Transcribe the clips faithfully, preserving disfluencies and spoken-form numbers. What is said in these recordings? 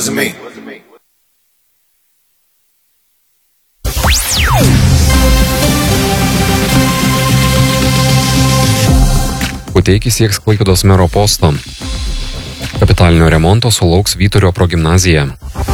wasn't me. Puteikis sieks Klaipėdos mero posto. Kapitalinio remonto sulauks Vyturio progimnazija.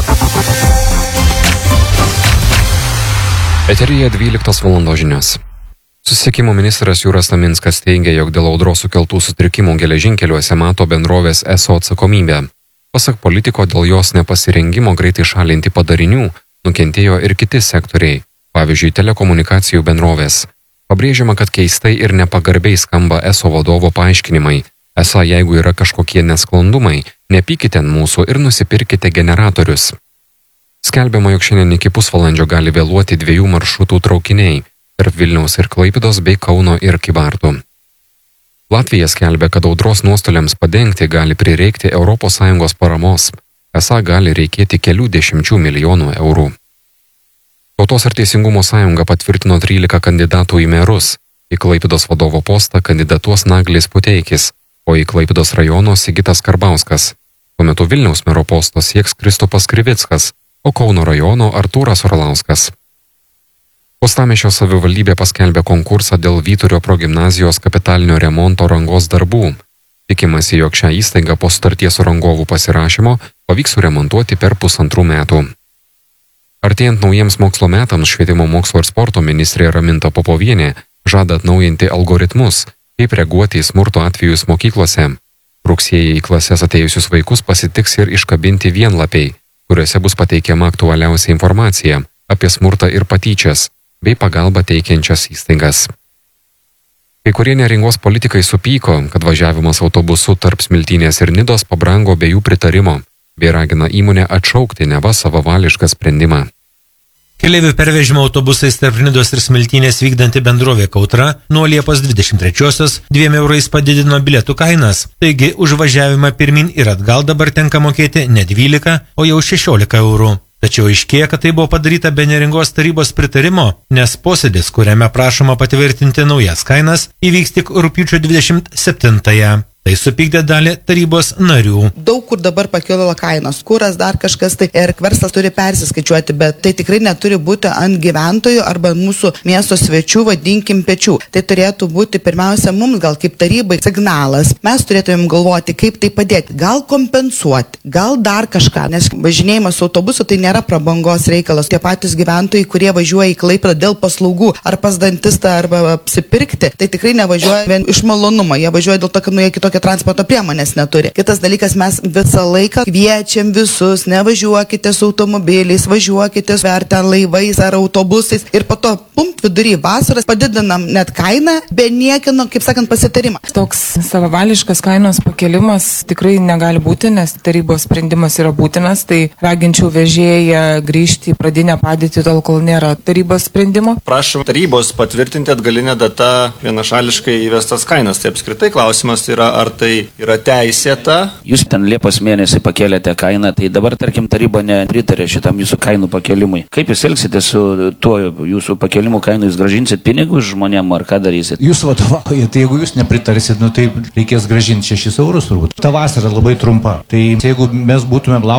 Eteryje dvyliktos valandos žinios. Susisiekimo ministras Jūras Taminskas teigia, jog dėl audros sukeltų sutrikimų geležinkeliuose mato bendrovės E S O atsakomybę. Pasak politiko, dėl jos nepasirengimo greitai šalinti padarinių nukentėjo ir kiti sektoriai, pavyzdžiui, telekomunikacijų bendrovės. Pabrėžiama, kad keistai ir nepagarbiai skamba E S O vadovo paaiškinimai. Esą, jeigu yra kažkokie nesklandumai, nepykite ant mūsų ir nusipirkite generatorius. Skelbiama, jog šiandien iki pusvalandžio gali vėluoti dviejų maršrutų traukiniai tarp Vilniaus ir Klaipėdos bei Kauno ir Kybartų. Latvija skelbia, kad audros nuostoliams padengti gali prireikti Europos Sąjungos paramos. Esą gali reikėti kelių dešimčių milijonų eurų. Tautos ir Teisingumo sąjunga patvirtino trylika kandidatų į merus. Į Klaipėdos vadovo postą kandidatuos Naglis Puteikis, o į Klaipėdos rajono Sigitas Karbauskas. Tuo metu Vilniaus mero posto sieks Kristupas Krivickas, o Kauno rajono Artūras Orlauskas. Uostamiesčio savivaldybė paskelbė konkursą dėl Vyturio progimnazijos kapitalinio remonto rangos darbų. Tikimasi, jog šią įstaigą po sutarties su rangovų pasirašymo pavyks suremontuoti per pusantrų metų. Artėjant naujiems mokslo metams, švietimo mokslo ir sporto ministrė Raminta Popovienė žada atnaujinti algoritmus, kaip reaguoti į smurto atvejus mokyklose. Rugsėjį į klases atėjusius vaikus pasitiks ir iškabinti vienlapiai, kuriuose bus pateikiama aktualiausia informacija apie smurtą ir patyčias, bei pagalbą teikiančias įstaigas. Kai kurie Neringos politikai supyko, kad važiavimas autobusu tarp Smiltynės ir Nidos pabrango be jų pritarimo, bei ragina įmonę atšaukti neva savavališką sprendimą. Keleivių pervežimo autobusais tarp Nidos ir Smiltynės vykdanti bendrovė Kautra nuo Liepos dvidešimt trečiosios dviem eurais padidino bilietų kainas. Taigi už važiavimą pirmin ir atgal dabar tenka mokėti ne dvylika, o jau šešiolika eurų. Tačiau aiškėja, kad tai buvo padaryta be Neringos tarybos pritarimo, nes posėdis, kuriame prašoma patvirtinti naujas kainas, įvyks tik rugpjūčio dvidešimt septintąją. Tai supykdė dalį tarybos narių. Daug kur dabar pakilo kainos, kuras dar kažkas, tai ir verslas turi persiskaičiuoti, bet tai tikrai neturi būti ant gyventojų arba mūsų miesto svečių, vadinkim, pečių. Tai turėtų būti pirmiausia mums gal kaip tarybai signalas. Mes turėtumėm galvoti, kaip tai padėti. Gal kompensuoti, gal dar kažką, nes važinėjimas autobusu tai nėra prabangos reikalas. Tie patys gyventojai, kurie važiuoja į Klaipėdą dėl paslaugų ar pas dantistą arba apsipirkti, tai tikrai nevažiuoja vien iš malonumo, jie važiuoja dėl to, kad nu jie kitokią transporto priemonės neturi. Kitas dalykas, mes visą laiką kviečiam visus, nevažiuokite su automobiliais, važiuokite ar ten laivais ar autobusais ir po to, pum, vidury vasaros padidinam net kainą, be niekino, kaip sakant, pasitarimą. Toks savavališkas kainos pakelimas tikrai negali būti, nes tarybos sprendimas yra būtinas, tai raginčiau vežėją grįžti į pradinę padėtį tol, kol nėra tarybos sprendimo. Prašom tarybos patvirtinti atgalinę datą vienašališkai įvestas kainas. Tai apskritai klausimas yra, ar tai yra teisėta. Jūs ten Liepos mėnesį pakėlėte kainą, tai dabar, tarkim, taryba nepritarė šitam jūsų kainų pakėlimui. Kaip jūs elgsite su tuo jūsų pakėlimu kainų? Jūs gražinsit pinigus žmonėm ar ką darysit? Jūs vadovaujate, jeigu jūs nepritarsit, nu tai reikės gražinti šešis eurus turbūt. Ta vasara labai trumpa. Tai jeigu mes būtumėm laukę